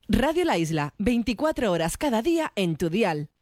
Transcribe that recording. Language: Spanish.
Radio La Isla, 24 horas cada día en tu dial.